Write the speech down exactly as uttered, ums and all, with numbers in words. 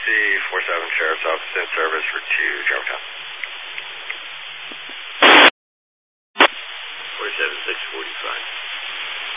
Taxi four seven Sheriff's Office in service for two Germantown. forty-seven six forty-five.